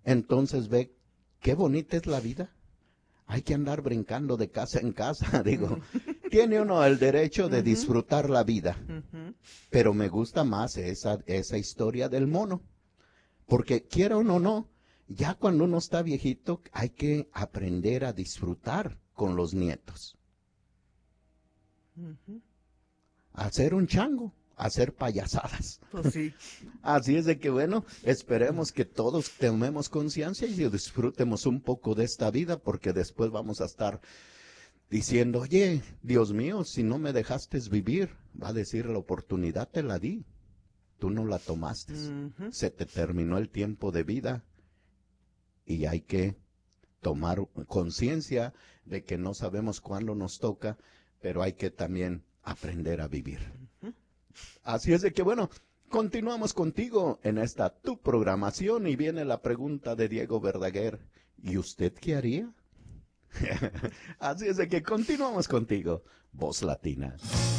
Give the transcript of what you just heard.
entonces ve qué bonita es la vida. Hay que andar brincando de casa en casa, digo. Tiene uno el derecho de disfrutar la vida, pero me gusta más esa historia del mono, porque quiera uno o no, ya cuando uno está viejito hay que aprender a disfrutar con los nietos. A hacer un chango, a hacer payasadas. Pues sí. Así es de que bueno, esperemos que todos tomemos conciencia y disfrutemos un poco de esta vida, porque después vamos a estar diciendo, oye, Dios mío, si no me dejaste vivir, va a decir, la oportunidad te la di, tú no la tomaste, se te terminó el tiempo de vida y hay que tomar conciencia de que no sabemos cuándo nos toca, pero hay que también aprender a vivir. Así es de que bueno, continuamos contigo en esta tu programación y viene la pregunta de Diego Verdaguer, ¿y usted qué haría? Así es de que continuamos contigo, Voz Latina.